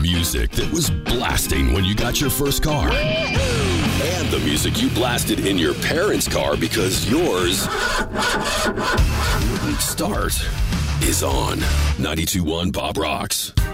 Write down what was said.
music that was blasting when you got your first car. And the music you blasted in your parents' car because yours wouldn't start is on 92.1 Pop Rocks.